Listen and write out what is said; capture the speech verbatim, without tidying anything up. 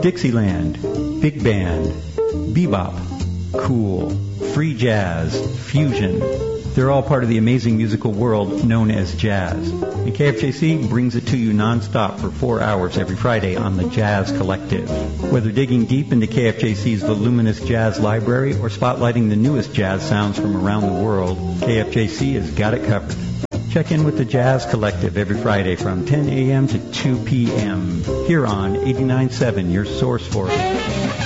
Dixieland, big band, bebop, cool, free jazz, fusion. They're all part of the amazing musical world known as jazz. And K F J C brings it to you nonstop for four hours every Friday on the Jazz Collective. Whether digging deep into K F J C's voluminous jazz library or spotlighting the newest jazz sounds from around the world, K F J C has got it covered. Check in with the Jazz Collective every Friday from ten a.m. to two p.m. here on eighty-nine point seven, your source for it.